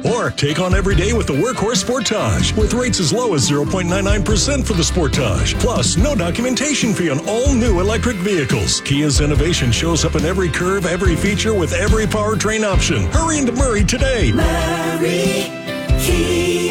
Or take on every day with the Workhorse Sportage with rates as low as 0.99% for the Sportage. Plus, no documentation fee on all new electric vehicles. Kia's innovation shows up in every curve, every feature, with every powertrain option. Hurry into Murray today. Murray Kia,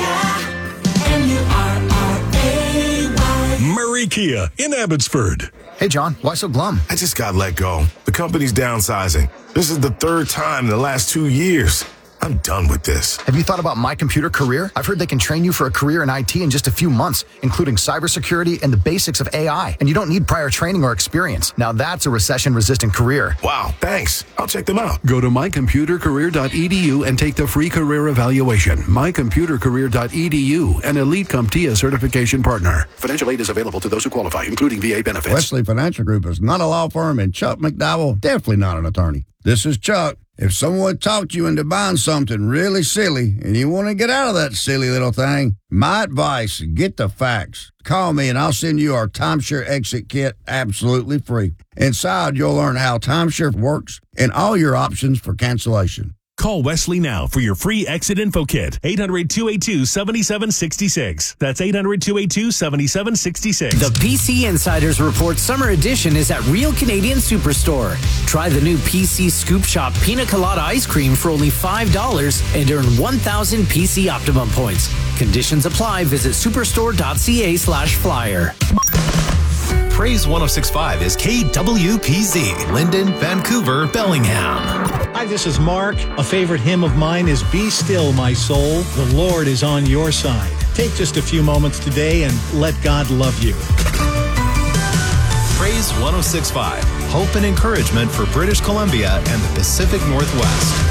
M-U-R-R-A-Y. Murray Kia in Abbotsford. Hey, John, why so glum? I just got let go. The company's downsizing. This is the third time in the last 2 years. I'm done with this. Have you thought about My Computer Career? I've heard they can train you for a career in IT in just a few months, including cybersecurity and the basics of AI. And you don't need prior training or experience. Now that's a recession-resistant career. Wow, thanks. I'll check them out. Go to mycomputercareer.edu and take the free career evaluation. Mycomputercareer.edu, an Elite CompTIA certification partner. Financial aid is available to those who qualify, including VA benefits. Wesley Financial Group is not a law firm, and Chuck McDowell, definitely not an attorney. This is Chuck. If someone talked you into buying something really silly and you want to get out of that silly little thing, my advice, get the facts. Call me and I'll send you our timeshare exit kit absolutely free. Inside, you'll learn how timeshare works and all your options for cancellation. Call Wesley now for your free exit info kit. 800-282-7766. That's 800-282-7766. The PC Insiders Report Summer Edition is at Real Canadian Superstore. Try the new PC Scoop Shop Pina Colada Ice Cream for only $5 and earn 1,000 PC Optimum points. Conditions apply. Visit superstore.ca/flyer. Praise 106.5 is KWPZ, Linden, Vancouver, Bellingham. Hi, this is Mark. A favorite hymn of mine is Be Still, My Soul. The Lord is on your side. Take just a few moments today and let God love you. Praise 106.5, hope and encouragement for British Columbia and the Pacific Northwest.